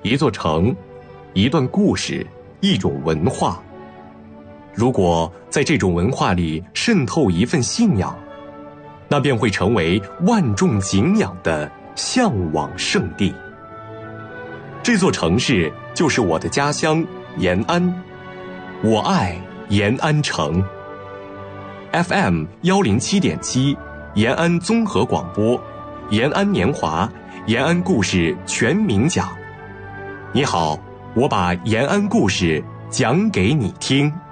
一座城，一段故事，一种文化。如果在这种文化里渗透一份信仰，那便会成为万众敬仰的向往圣地。这座城市就是我的家乡延安，我爱延安城。FM107.7，延安综合广播，延安年华，延安故事全民讲。你好，我把延安故事讲给你听。